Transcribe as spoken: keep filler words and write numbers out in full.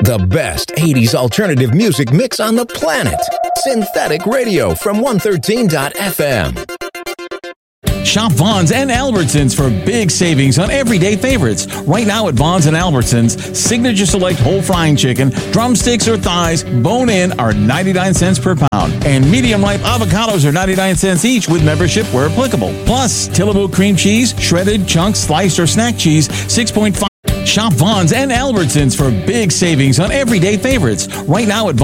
The best eighties alternative music mix on the planet. Synthetic Radio from one thirteen dot f m. Shop Vons and Albertsons for big savings on everyday favorites. Right now at Vons and Albertsons, Signature Select whole frying chicken, drumsticks or thighs, bone-in are ninety-nine cents per pound. And medium-ripe avocados are ninety-nine cents each with membership where applicable. Plus, Tillamook cream cheese, shredded, chunks, sliced, or snack cheese, six point five. Shop Vons and Albertsons for big savings on everyday favorites. Right now at